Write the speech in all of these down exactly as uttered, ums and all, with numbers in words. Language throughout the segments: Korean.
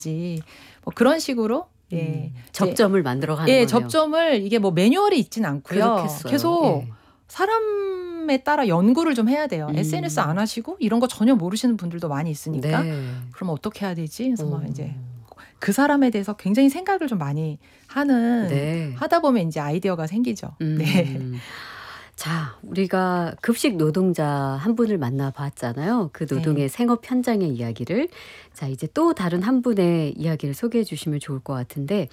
뭐 그런 식으로 예. 음, 접점을 만들어가는 예, 거네요. 접점을 이게 뭐 매뉴얼이 있진 않고요. 그렇겠어요. 계속 예. 사람에 따라 연구를 좀 해야 돼요. 음. 에스엔에스 안 하시고 이런 거 전혀 모르시는 분들도 많이 있으니까 네. 그럼 어떻게 해야 되지? 그래서 막 어. 이제 그 사람에 대해서 굉장히 생각을 좀 많이 하는 네. 하다 보면 이제 아이디어가 생기죠. 음. 네. 자, 우리가 급식 노동자 한 분을 만나봤잖아요. 그 노동의 네. 생업 현장의 이야기를. 자, 이제 또 다른 한 분의 이야기를 소개해 주시면 좋을 것 같은데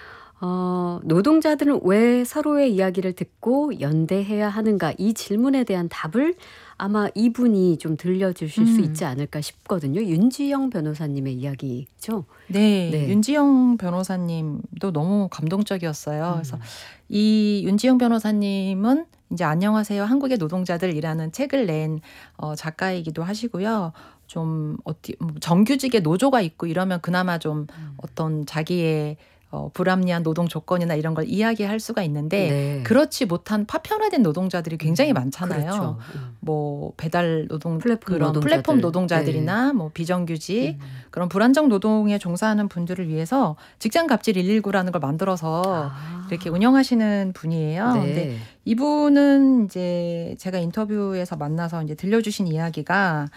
어, 노동자들은 왜 서로의 이야기를 듣고 연대해야 하는가 이 질문에 대한 답을 아마 이분이 좀 들려주실 음. 수 있지 않을까 싶거든요. 윤지영 변호사님의 이야기죠. 네, 네. 윤지영 변호사님도 너무 감동적이었어요. 음. 그래서 이 윤지영 변호사님은 이제 안녕하세요 한국의 노동자들이라는 책을 낸 어, 작가이기도 하시고요. 좀 어디 정규직의 노조가 있고 이러면 그나마 좀 음. 어떤 자기의 어, 불합리한 노동 조건이나 이런 걸 이야기할 수가 있는데 네. 그렇지 못한 파편화된 노동자들이 굉장히 음, 많잖아요. 그렇죠. 음. 뭐 배달 노동 플랫폼 그런 노동자들. 플랫폼 노동자들이나 뭐 비정규직 음. 그런 불안정 노동에 종사하는 분들을 위해서 직장 갑질 일일구라는 걸 만들어서 아. 이렇게 운영하시는 분이에요. 네. 근데 이분은 이제 제가 인터뷰에서 만나서 이제 들려주신 이야기가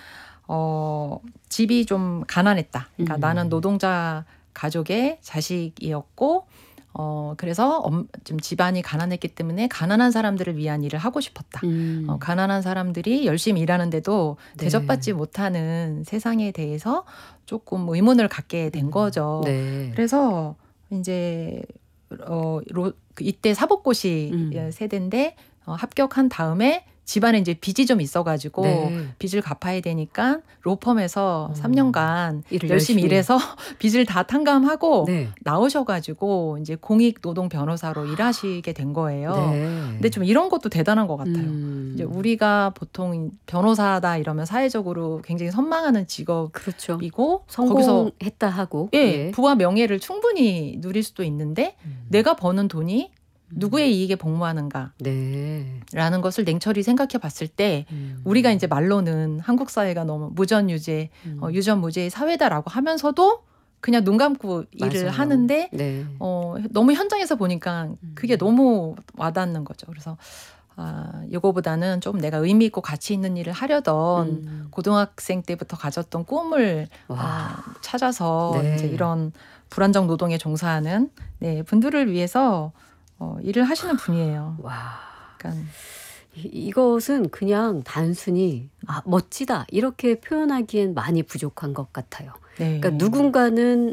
어, 집이 좀 가난했다. 그러니까 음. 나는 노동자 가족의 자식이었고 어 그래서 엄, 좀 집안이 가난했기 때문에 가난한 사람들을 위한 일을 하고 싶었다. 음. 어, 가난한 사람들이 열심히 일하는데도 네. 대접받지 못하는 세상에 대해서 조금 의문을 갖게 된 거죠. 네. 그래서 이제 어, 로, 이때 사법고시 음. 세대인데 어, 합격한 다음에 집안에 이제 빚이 좀 있어가지고 네. 빚을 갚아야 되니까 로펌에서 어. 삼 년간 일을 열심히 열심히. 일해서 빚을 다 탕감하고 네. 나오셔가지고 이제 공익 노동 변호사로 일하시게 된 거예요. 네. 근데 좀 이런 것도 대단한 것 같아요. 음. 이제 우리가 보통 변호사다 이러면 사회적으로 굉장히 선망하는 직업이고 그렇죠. 거기서 성공했다 하고. 예, 예. 부와 명예를 충분히 누릴 수도 있는데 음. 내가 버는 돈이 누구의 이익에 복무하는가? 네. 라는 것을 냉철히 생각해 봤을 때 음. 우리가 이제 말로는 한국 사회가 너무 무전유죄, 음. 어, 유전무죄의 사회다라고 하면서도 그냥 눈 감고 일을 맞아요. 하는데 네. 어, 너무 현장에서 보니까 그게 너무 와닿는 거죠. 그래서 아, 이거보다는 좀 내가 의미 있고 가치 있는 일을 하려던 음. 고등학생 때부터 가졌던 꿈을 와. 어, 찾아서 네. 이제 이런 불안정 노동에 종사하는 네, 분들을 위해서 어, 일을 하시는 분이에요. 와. 그러니까 이, 이것은 그냥 단순히 아, 멋지다 이렇게 표현하기엔 많이 부족한 것 같아요. 네. 그러니까 누군가는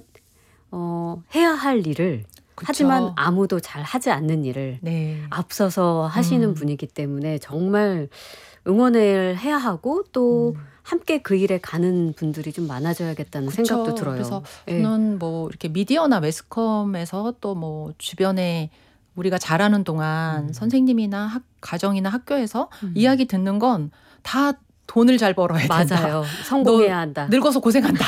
어, 해야 할 일을 그쵸. 하지만 아무도 잘 하지 않는 일을 네. 앞서서 하시는 음. 분이기 때문에 정말 응원을 해야 하고 또 음. 함께 그 일에 가는 분들이 좀 많아져야겠다는 그쵸. 생각도 들어요. 그래서 예. 저는 뭐 이렇게 미디어나 매스컴에서 또 뭐 주변에 우리가 잘하는 동안 음. 선생님이나 학, 가정이나 학교에서 음. 이야기 듣는 건 다 돈을 잘 벌어야 된다. 맞아요. 성공해야 한다. 늙어서 고생한다.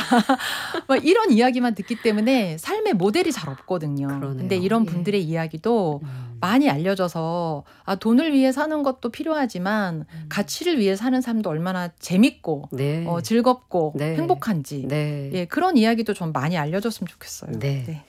막 이런 이야기만 듣기 때문에 삶의 모델이 잘 없거든요. 그러네요. 근데 이런 예. 분들의 이야기도 음. 많이 알려져서 아, 돈을 위해 사는 것도 필요하지만 음. 가치를 위해 사는 삶도 얼마나 재밌고 네. 어, 즐겁고 네. 행복한지 네. 예, 그런 이야기도 좀 많이 알려줬으면 좋겠어요. 네. 네.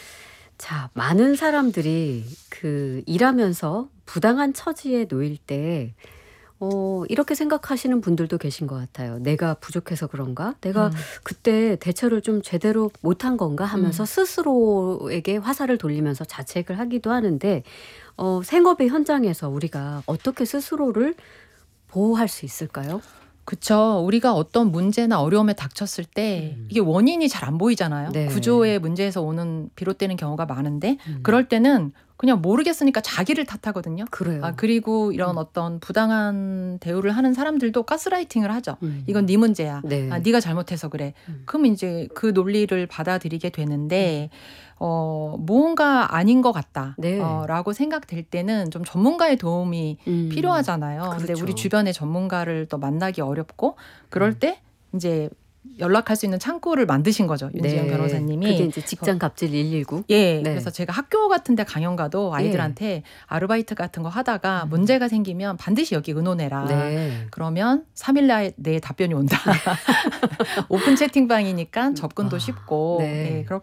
자, 많은 사람들이 그 일하면서 부당한 처지에 놓일 때 어, 이렇게 생각하시는 분들도 계신 것 같아요. 내가 부족해서 그런가? 내가 음. 그때 대처를 좀 제대로 못한 건가 하면서 음. 스스로에게 화살을 돌리면서 자책을 하기도 하는데 어, 생업의 현장에서 우리가 어떻게 스스로를 보호할 수 있을까요? 그쵸. 우리가 어떤 문제나 어려움에 닥쳤을 때 음. 이게 원인이 잘 안 보이잖아요. 네. 구조의 문제에서 오는 비롯되는 경우가 많은데 음. 그럴 때는 그냥 모르겠으니까 자기를 탓하거든요. 그래요. 아, 그리고 이런 음. 어떤 부당한 대우를 하는 사람들도 가스라이팅을 하죠. 음. 이건 네 문제야. 네. 아, 네가 잘못해서 그래. 음. 그럼 이제 그 논리를 받아들이게 되는데 어, 무언가 아닌 것 같다. 네. 어, 라고 생각될 때는 좀 전문가의 도움이 음. 필요하잖아요. 근데 그렇죠. 우리 주변에 전문가를 또 만나기 어렵고 그럴 음. 때 이제 연락할 수 있는 창구를 만드신 거죠. 윤지영 네. 변호사님이. 그게 이제 직장 갑질 일일구. 예. 네. 그래서 제가 학교 같은 데 강연 가도 아이들한테 아르바이트 같은 거 하다가 음. 문제가 생기면 반드시 여기 의논해라. 네. 그러면 삼 일 내에 답변이 온다. 오픈 채팅방이니까 접근도 아, 쉽고 네. 예, 그렇게